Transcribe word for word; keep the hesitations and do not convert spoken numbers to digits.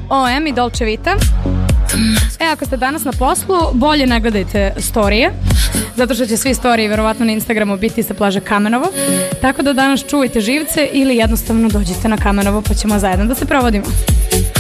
O M i Dolce Vita. E, ako ste danas na poslu, bolje ne gledajte storije, zato što će svi storiji verovatno na Instagramu biti sa plaže Kamenovo. Tako da danas čuvajte živce ili jednostavno dođite na Kamenovo pa ćemo zajedno da se provodimo.